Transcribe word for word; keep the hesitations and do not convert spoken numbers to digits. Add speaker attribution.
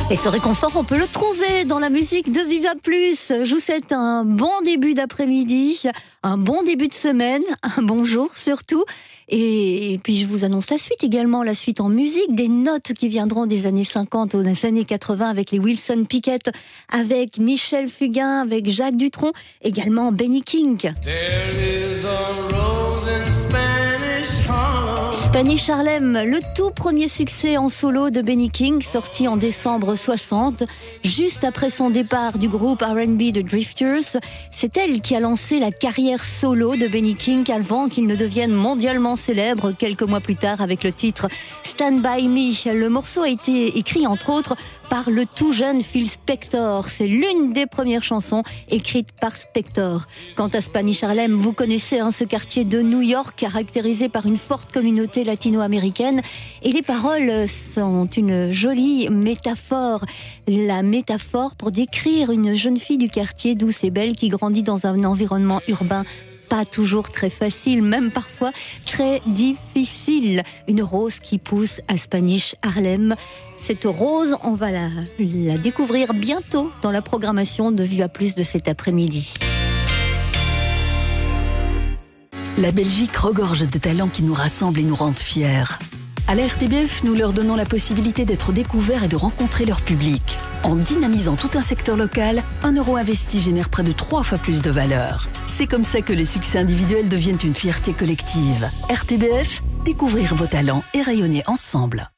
Speaker 1: Et ce réconfort, on peut le trouver dans la musique de Viva Plus. Je vous souhaite un bon début d'après-midi, un bon début de semaine, un bon jour surtout. Et puis je vous annonce la suite également, la suite en musique, des notes qui viendront des années cinquante aux années quatre-vins avec les Wilson Pickett, avec Michel Fugain, avec Jacques Dutronc, également Benny King. There is a rose in Spanish Harlem. Spanish Harlem, le tout premier succès en solo de Benny King, sorti en décembre soixante, juste après son départ du groupe R and B de Drifters. C'est elle qui a lancé la carrière solo de Benny King avant qu'il ne devienne mondialement célèbre quelques mois plus tard avec le titre Stand By Me. Le morceau a été écrit entre autres par le tout jeune Phil Spector. C'est l'une des premières chansons écrites par Spector. Quant à Spanish Harlem, vous connaissez hein, ce quartier de New York caractérisé par une forte communauté latino-américaine et les paroles sont une jolie métaphore. La métaphore pour décrire une jeune fille du quartier douce et belle qui grandit dans un environnement urbain pas toujours très facile, même parfois très difficile. Une rose qui pousse à Spanish Harlem. Cette rose, on va la, la découvrir bientôt dans la programmation de Viva Plus de cet après-midi.
Speaker 2: La Belgique regorge de talents qui nous rassemblent et nous rendent fiers. À la R T B F, nous leur donnons la possibilité d'être découverts et de rencontrer leur public. En dynamisant tout un secteur local, un euro investi génère près de trois fois plus de valeur. C'est comme ça que les succès individuels deviennent une fierté collective. R T B F, découvrir vos talents et rayonner ensemble.